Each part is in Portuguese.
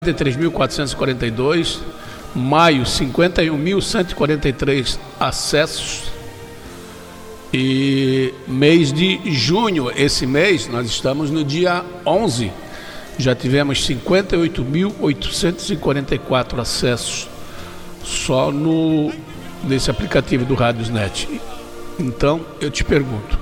43.442, maio 51.143 acessos e mês de junho, esse mês nós estamos no dia 11, já tivemos 58.844 acessos só nesse aplicativo do Radiosnet. Então eu te pergunto,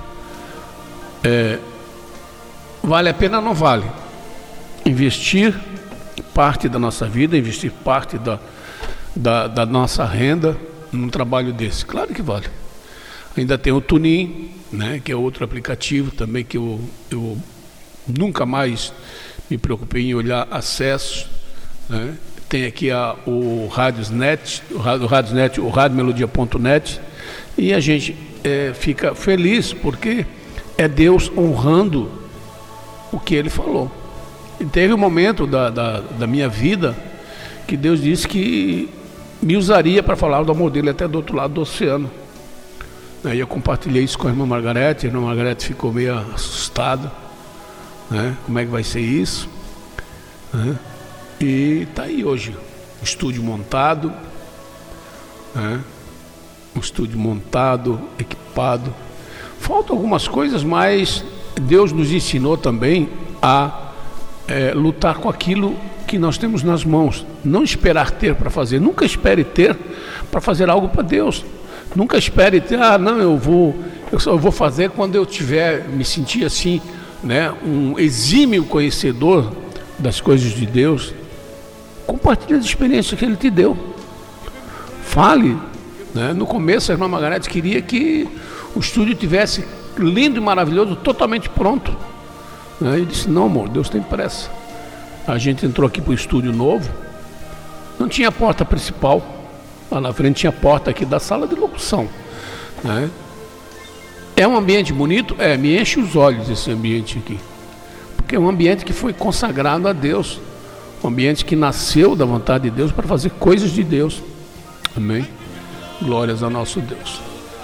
vale a pena ou não vale investir parte da nossa vida, investir parte da nossa renda num trabalho desse? Claro que vale. Ainda tem o Tunin, né, que é outro aplicativo também que eu nunca mais me preocupei em olhar acessos, né? Tem aqui o Radiosnet, o radiomelodia.net, e a gente fica feliz porque é Deus honrando o que Ele falou. E teve um momento da minha vida que Deus disse que me usaria para falar do amor dele até do outro lado do oceano. Aí eu compartilhei isso com a irmã Margarete. A irmã Margarete ficou meio assustada, né? Como é que vai ser isso? Né? E está aí hoje, o estúdio montado, né? Um estúdio montado, equipado. Faltam algumas coisas, mas Deus nos ensinou também a lutar com aquilo que nós temos nas mãos. Não esperar ter para fazer. Nunca espere ter para fazer algo para Deus. Nunca espere ter, eu vou fazer quando eu me sentir assim, né, um exímio conhecedor das coisas de Deus. Compartilhe as experiências que Ele te deu. Fale, né? No começo a irmã Margarete queria que o estúdio tivesse lindo e maravilhoso, totalmente pronto. Eu disse, não, amor, Deus tem pressa. A gente entrou aqui para o estúdio novo, não tinha porta principal, lá na frente tinha a porta aqui da sala de locução, né? É um ambiente bonito? Me enche os olhos esse ambiente aqui, porque é um ambiente que foi consagrado a Deus, um ambiente que nasceu da vontade de Deus para fazer coisas de Deus. Amém? Glórias ao nosso Deus.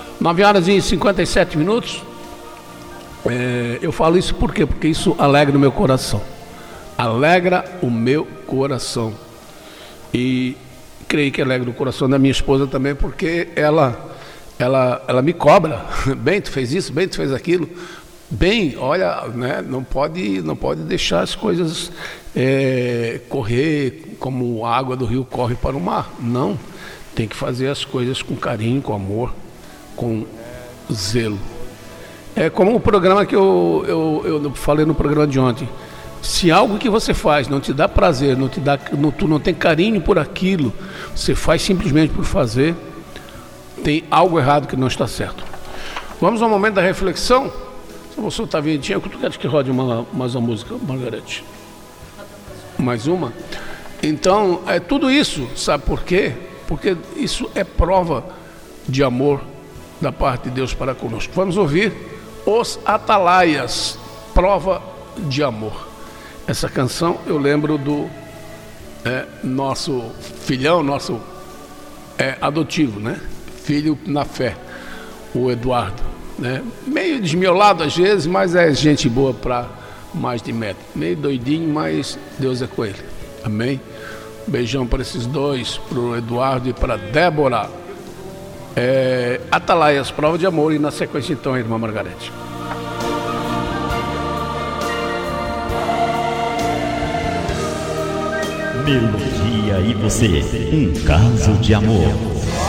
9h57. Eu falo isso por quê? Porque isso alegra o meu coração. Alegra o meu coração. E creio que alegra o coração da minha esposa também, porque ela me cobra. Bem, tu fez isso, bem, tu fez aquilo. Bem, olha, né, não pode deixar as coisas correr como a água do rio corre para o mar. Não, tem que fazer as coisas com carinho, com amor, com zelo. É como o programa que eu falei no programa de ontem. Se algo que você faz não te dá prazer, tu não tem carinho por aquilo, você faz simplesmente por fazer, tem algo errado que não está certo. Vamos ao momento da reflexão. Se você está vinhetinha, tu queres que rode mais uma música, Margarete? Mais uma? Então, é tudo isso, sabe por quê? Porque isso é prova de amor da parte de Deus para conosco. Vamos ouvir Os Atalaias, prova de amor. Essa canção eu lembro do nosso filhão, nosso adotivo, né? Filho na fé, o Eduardo, né? Meio desmiolado às vezes, mas é gente boa para mais de metro. Meio doidinho, mas Deus é com ele. Amém? Beijão para esses dois, para o Eduardo e para a Débora. Atalaias, prova de amor. E na sequência então a irmã Margarete. Melodia e você, um caso de amor.